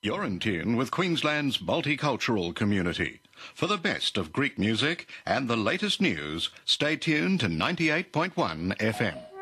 You're in tune with Queensland's multicultural community. For the best of Greek music and the latest news, stay tuned to 98.1 FM.